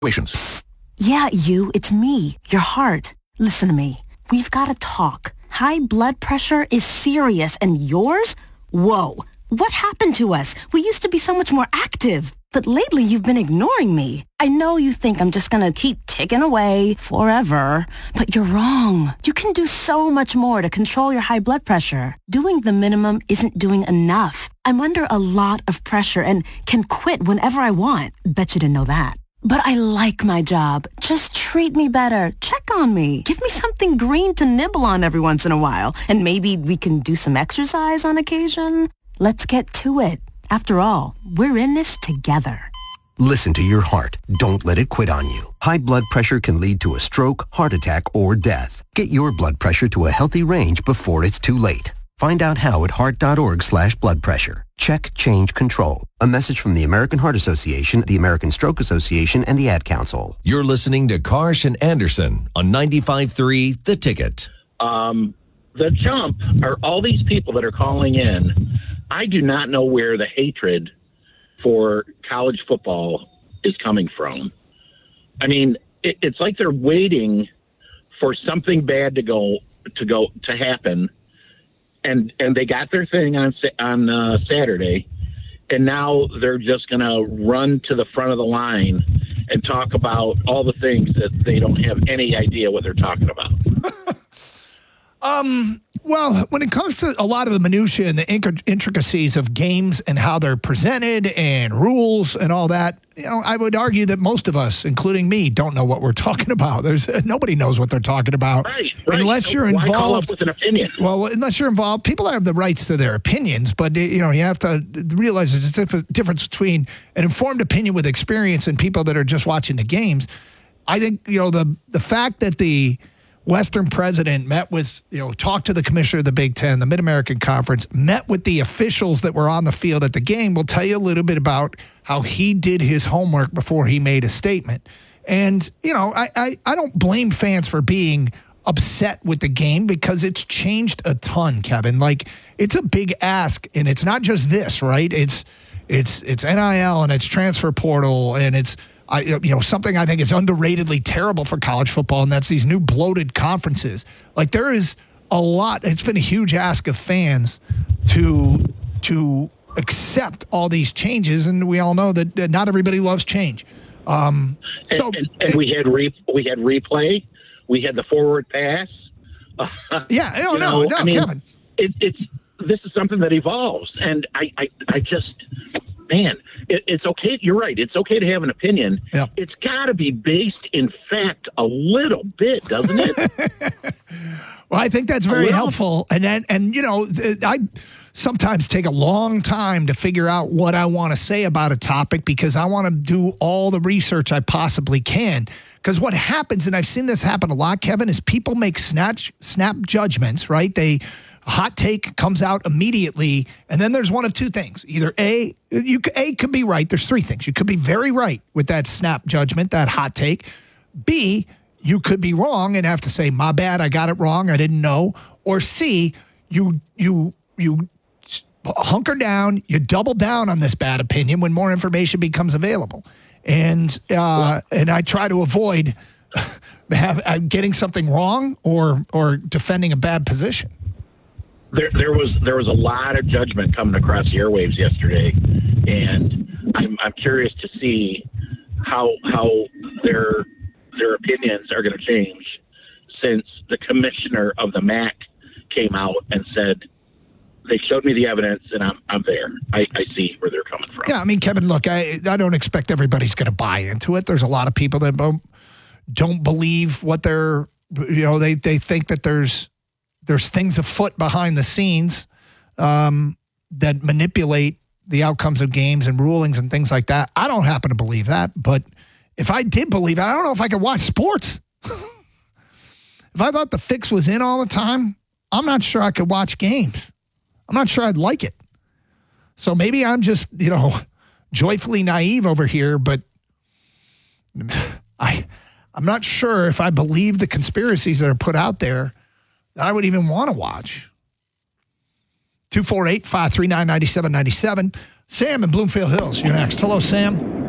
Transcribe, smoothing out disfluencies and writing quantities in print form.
Yeah, it's me, your heart. Listen to me. We've got to talk. High blood pressure is serious, and yours? Whoa. What happened to us? We used to be so much more active. But lately, you've been ignoring me. I know you think I'm just gonna keep ticking away forever, but you're wrong. You can do so much more to control your high blood pressure. Doing the minimum isn't doing enough. I'm under a lot of pressure and can quit whenever I want. Bet you didn't know that. But I like my job. Just treat me better. Check on me. Give me something green to nibble on every once in a while. And maybe we can do some exercise on occasion. Let's get to it. After all, we're in this together. Listen to your heart. Don't let it quit on you. High blood pressure can lead to a stroke, heart attack, or death. Get your blood pressure to a healthy range before it's too late. Find out how at heart.org/blood pressure. Check, change, control. A message from the American Heart Association, the American Stroke Association, and the Ad Council. You're listening to Karsh and Anderson on 95.3 The Ticket. The jump are all these people that are calling in. I do not know where the hatred for college football is coming from. I mean, it's like they're waiting for something bad to happen, and they got their thing on Saturday, and now they're just going to run to the front of the line and talk about all the things that they don't have any idea what they're talking about. Well, when it comes to a lot of the minutiae and the intricacies of games and how they're presented and rules and all that, I would argue that most of us, including me, don't know what we're talking about. Nobody knows what they're talking about. Right. Unless you're involved. Why call up with an opinion? Well, unless you're involved, people have the rights to their opinions, but you have to realize there's a difference between an informed opinion with experience and people that are just watching the games. I think, the fact that the Western president met with, talked to the commissioner of the Big Ten, the Mid-American Conference, met with the officials that were on the field at the game will tell you a little bit about how he did his homework before he made a statement. And, I don't blame fans for being upset with the game because it's changed a ton, Kevin. Like, it's a big ask, and it's not just this, right? It's NIL and it's transfer portal and it's something I think is underratedly terrible for college football, and that's these new bloated conferences. Like, there is a lot. It's been a huge ask of fans to accept all these changes, and we all know that not everybody loves change. And we had replay. We had the forward pass. Kevin. This is something that evolves, and I just. Man, it's okay. You're right. It's okay to have an opinion. Yeah. It's got to be based in fact a little bit, doesn't it? Well, I think that's very helpful. And I sometimes take a long time to figure out what I want to say about a topic because I want to do all the research I possibly can. Because what happens, and I've seen this happen a lot, Kevin, is people make snap judgments, right? Hot take comes out immediately, and then there's one of two things. Either A could be right. There's three things. You could be very right with that snap judgment, that hot take. B, you could be wrong and have to say, my bad, I got it wrong, I didn't know. Or C, you hunker down, you double down on this bad opinion when more information becomes available. And I try to avoid getting something wrong or defending a bad position. There was a lot of judgment coming across the airwaves yesterday, and I'm curious to see how their opinions are going to change since the commissioner of the MAC came out and said they showed me the evidence and I'm there. I see where they're coming from. Yeah, I mean, Kevin, look, I don't expect everybody's going to buy into it. There's a lot of people that don't believe what they're they think that there's things afoot behind the scenes that manipulate the outcomes of games and rulings and things like that. I don't happen to believe that, but if I did believe it, I don't know if I could watch sports. If I thought the fix was in all the time, I'm not sure I could watch games. I'm not sure I'd like it. So maybe I'm just, joyfully naive over here, but I'm not sure if I believe the conspiracies that are put out there that I would even want to watch. 248-539-9797. Sam in Bloomfield Hills, you're next. Hello, Sam.